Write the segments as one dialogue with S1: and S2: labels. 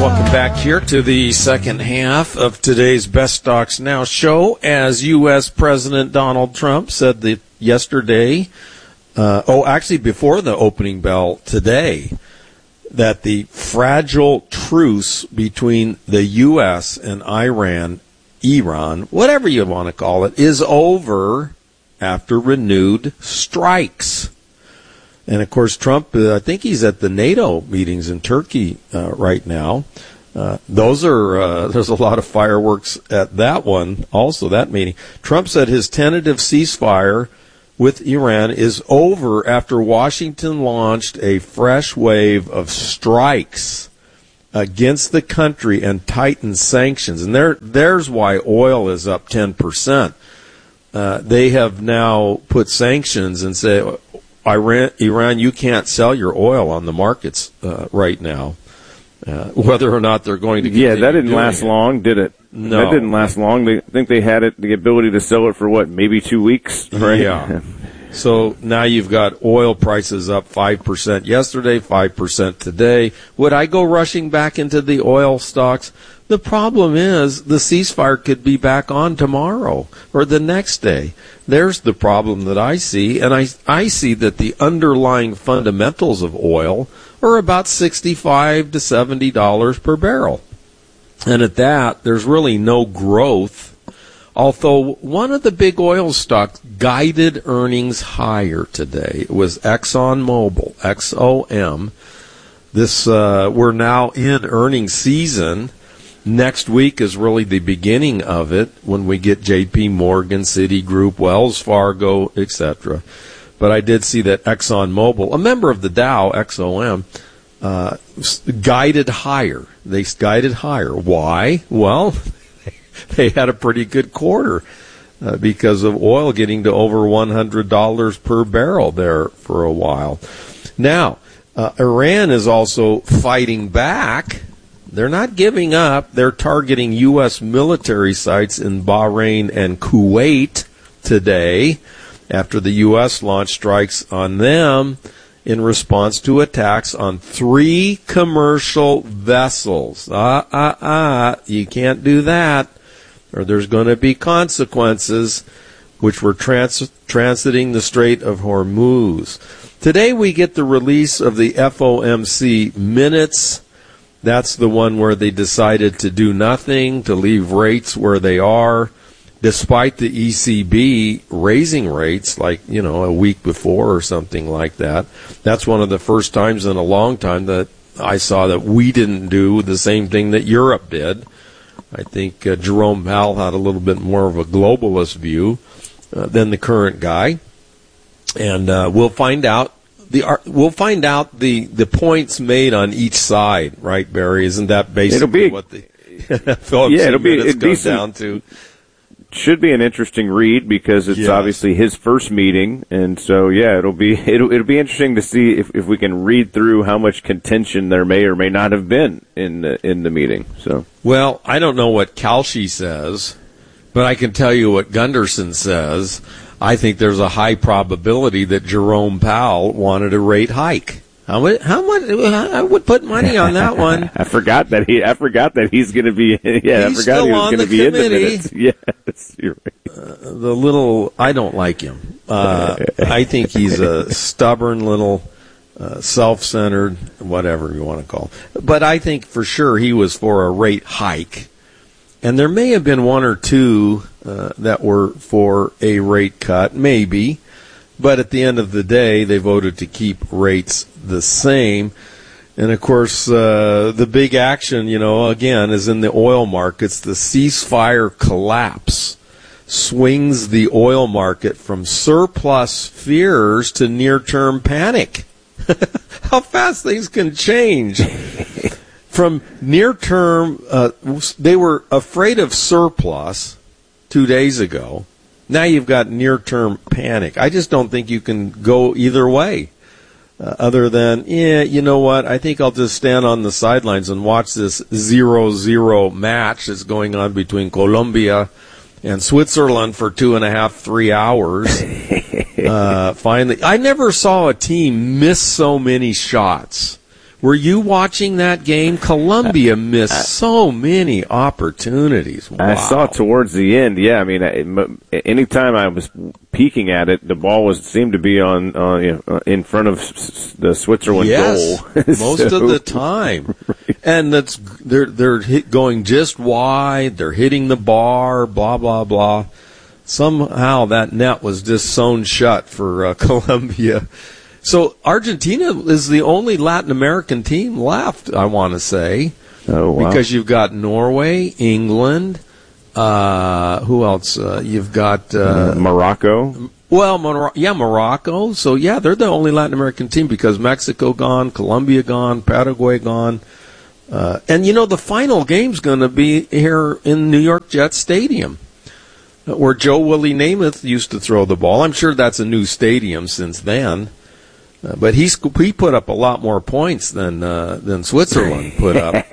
S1: Welcome back here to the second half of today's Best Stocks Now show. As U.S. President Donald Trump said yesterday, actually before the opening bell today, that the fragile truce between the U.S. and Iran, whatever you want to call it, is over after renewed strikes. And, of course, Trump, I think he's at the NATO meetings in Turkey right now. There's a lot of fireworks at that one, also, that meeting. Trump said his tentative ceasefire with Iran is over after Washington launched a fresh wave of strikes against the country and tightened sanctions. And there's why oil is up 10%. They have now put sanctions and say, Iran, you can't sell your oil on the markets right now, whether or not they're going to continue.
S2: Yeah, that didn't last long, did it?
S1: No.
S2: That didn't last long. I think they had the ability to sell it for, maybe 2 weeks? Right?
S1: Yeah. So now you've got oil prices up 5% yesterday, 5% today. Would I go rushing back into the oil stocks? The problem is the ceasefire could be back on tomorrow or the next day. There's the problem that I see, and I see that the underlying fundamentals of oil are about $65 to $70 per barrel. And at that, there's really no growth. Although one of the big oil stocks guided earnings higher today. It was ExxonMobil, XOM. We're now in earnings season. Next week is really the beginning of it when we get J.P. Morgan, Citigroup, Wells Fargo, etc. But I did see that ExxonMobil, a member of the Dow, XOM, guided higher. They guided higher. Why? Well, they had a pretty good quarter because of oil getting to over $100 per barrel there for a while. Now, Iran is also fighting back. They're not giving up. They're targeting U.S. military sites in Bahrain and Kuwait today after the U.S. launched strikes on them in response to attacks on 3 commercial vessels. You can't do that, or there's going to be consequences, which were transiting the Strait of Hormuz. Today we get the release of the FOMC minutes. That's the one where they decided to do nothing, to leave rates where they are, despite the ECB raising rates a week before or something like that. That's one of the first times in a long time that I saw that we didn't do the same thing that Europe did. I think Jerome Powell had a little bit more of a globalist view than the current guy. And we'll find out. We'll find out the points made on each side, right, Barry? Isn't that basically what the
S2: it'll be
S1: goes down to?
S2: Should be an interesting read because it's obviously his first meeting, and so it'll be interesting to see if we can read through how much contention there may or may not have been in the meeting. So,
S1: well, I don't know what Kalshi says, but I can tell you what Gunderson says. I think there's a high probability that Jerome Powell wanted a rate hike. How much? I would put money on that one.
S2: I forgot that he's going to be. Yeah,
S1: he's still on the committee.
S2: Yes, you're right.
S1: I don't like him. I think he's a stubborn little, self-centered, whatever you want to call it. But I think for sure he was for a rate hike. And there may have been one or two that were for a rate cut, maybe. But at the end of the day, they voted to keep rates the same. And, of course, the big action, again, is in the oil markets. The ceasefire collapse swings the oil market from surplus fears to near-term panic. How fast things can change. From near-term, they were afraid of surplus 2 days ago. Now you've got near-term panic. I just don't think you can go either way. Other than, you know what, I think I'll just stand on the sidelines and watch this 0-0 match that's going on between Colombia and Switzerland for 2.5, 3 hours. Finally, I never saw a team miss so many shots Were you watching that game? Columbia missed so many opportunities. Wow.
S2: I saw towards the end. Yeah, I mean, anytime I was peeking at it, the ball seemed to be on in front of the Switzerland goal.
S1: Most of the time. Right. And they're going just wide. They're hitting the bar. Blah blah blah. Somehow that net was just sewn shut for Colombia. So Argentina is the only Latin American team left, I want to say.
S2: Oh, wow.
S1: Because you've got Norway, England, who else? You've got
S2: Morocco.
S1: Well, Morocco. So, yeah, they're the only Latin American team because Mexico gone, Colombia gone, Paraguay gone. And, the final game's going to be here in New York Jets Stadium, where Joe Willie Namath used to throw the ball. I'm sure that's a new stadium since then. But he put up a lot more points than Switzerland put up.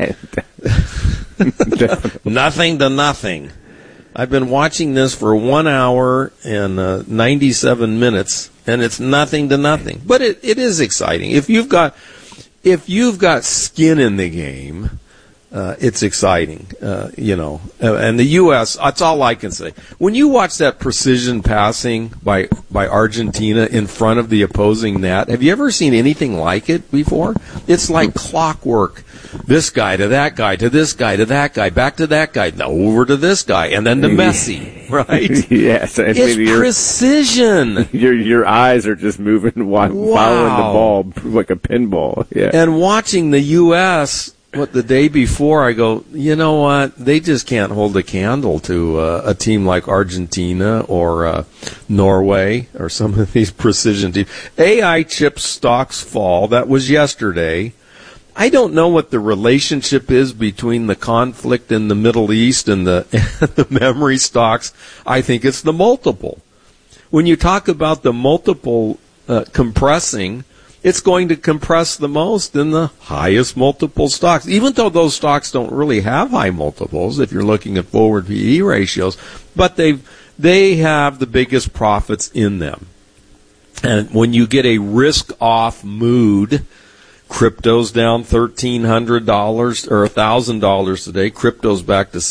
S1: Nothing to nothing. I've been watching this for 1 hour and 97 minutes, and it's nothing to nothing. But it is exciting. If you've got skin in the game, it's exciting, and the U.S., that's all I can say. When you watch that precision passing by Argentina in front of the opposing net, have you ever seen anything like it before? It's like clockwork. This guy to that guy, to this guy, to that guy, back to that guy, over to this guy, and then to Messi, right?
S2: Yes.
S1: It's precision.
S2: Your eyes are just moving, following the ball like a pinball. Yeah.
S1: And watching the U.S., the day before, I go, you know what? They just can't hold a candle to a team like Argentina or Norway or some of these precision teams. AI chip stocks fall. That was yesterday. I don't know what the relationship is between the conflict in the Middle East and the memory stocks. I think it's the multiple. When you talk about the multiple compressing, it's going to compress the most in the highest multiple stocks, even though those stocks don't really have high multiples if you're looking at forward PE ratios, but they have the biggest profits in them. And when you get a risk-off mood, crypto's down $1,300 or $1,000 today. Crypto's back to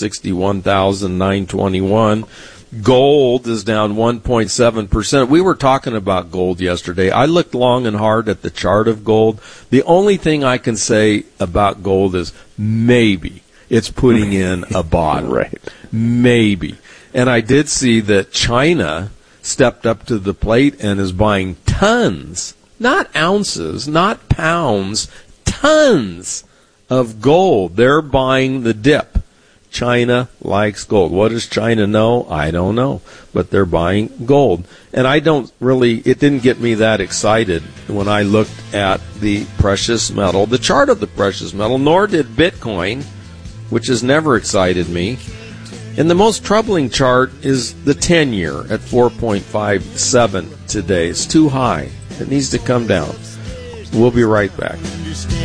S1: $61,921. Gold is down 1.7%. We were talking about gold yesterday. I looked long and hard at the chart of gold. The only thing I can say about gold is maybe it's putting in a bottom.
S2: Right.
S1: Maybe. And I did see that China stepped up to the plate and is buying tons, not ounces, not pounds, tons of gold. They're buying the dip. China likes gold. What does China know? I don't know. But they're buying gold. And it didn't get me that excited when I looked at the precious metal, the chart of the precious metal, nor did Bitcoin, which has never excited me. And the most troubling chart is the 10-year at 4.57 today. It's too high. It needs to come down. We'll be right back.